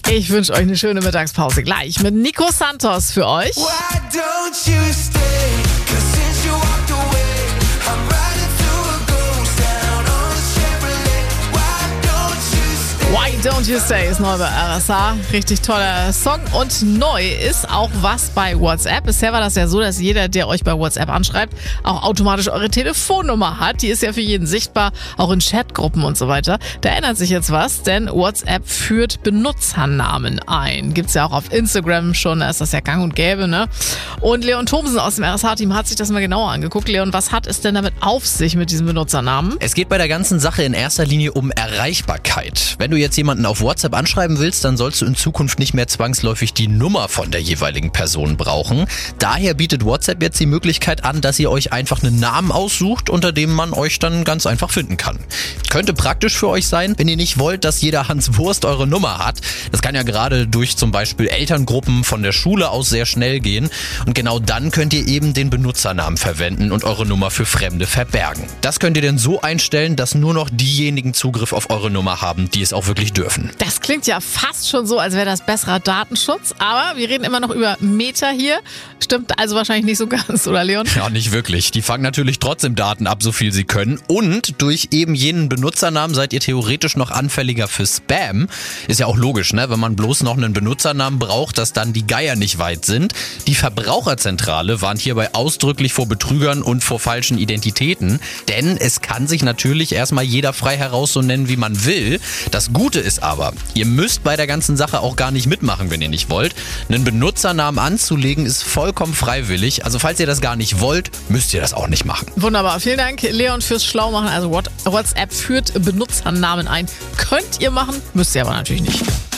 Ich wünsche euch eine schöne Mittagspause. Gleich mit Nico Santos für euch. Why don't you stay? 'Cause since you walked away, I'm riding through a ghost town on a Chevrolet. Why don't you stay? Why Don't You Stay ist neu bei RSA. Richtig toller Song. Und neu ist auch was bei WhatsApp. Bisher war das ja so, dass jeder, der euch bei WhatsApp anschreibt, auch automatisch eure Telefonnummer hat. Die ist ja für jeden sichtbar, auch in Chatgruppen und so weiter. Da ändert sich jetzt was, denn WhatsApp führt Benutzernamen ein. Gibt's ja auch auf Instagram schon, da ist das ja gang und gäbe, ne? Und Leon Thomsen aus dem RSA-Team hat sich das mal genauer angeguckt. Leon, was hat es denn damit auf sich mit diesen Benutzernamen? Es geht bei der ganzen Sache in erster Linie um Erreichbarkeit. Wenn du jetzt jemanden auf WhatsApp anschreiben willst, dann sollst du in Zukunft nicht mehr zwangsläufig die Nummer von der jeweiligen Person brauchen. Daher bietet WhatsApp jetzt die Möglichkeit an, dass ihr euch einfach einen Namen aussucht, unter dem man euch dann ganz einfach finden kann. Könnte praktisch für euch sein, wenn ihr nicht wollt, dass jeder Hans Wurst eure Nummer hat. Das kann ja gerade durch zum Beispiel Elterngruppen von der Schule aus sehr schnell gehen. Und genau dann könnt ihr eben den Benutzernamen verwenden und eure Nummer für Fremde verbergen. Das könnt ihr denn so einstellen, dass nur noch diejenigen Zugriff auf eure Nummer haben, die es auch wirklich dürfen. Das klingt ja fast schon so, als wäre das besserer Datenschutz. Aber wir reden immer noch über Meta hier. Stimmt also wahrscheinlich nicht so ganz, oder Leon? Ja, nicht wirklich. Die fangen natürlich trotzdem Daten ab, so viel sie können. Und durch eben jenen Benutzernamen seid ihr theoretisch noch anfälliger für Spam. Ist ja auch logisch, ne? Wenn man bloß noch einen Benutzernamen braucht, dass dann die Geier nicht weit sind. Die Verbraucherzentrale warnt hierbei ausdrücklich vor Betrügern und vor falschen Identitäten. Denn es kann sich natürlich erstmal jeder frei heraus so nennen, wie man will. Das Gute ist aber, ihr müsst bei der ganzen Sache auch gar nicht mitmachen, wenn ihr nicht wollt. Einen Benutzernamen anzulegen ist vollkommen freiwillig. Also falls ihr das gar nicht wollt, müsst ihr das auch nicht machen. Wunderbar. Vielen Dank, Leon, fürs Schlaumachen. Also WhatsApp führt Benutzernamen ein. Könnt ihr machen, müsst ihr aber natürlich nicht.